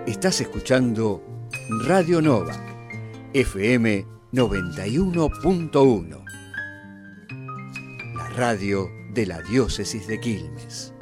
Estás escuchando Radio Nova, FM 91.1, la radio de la diócesis de Quilmes.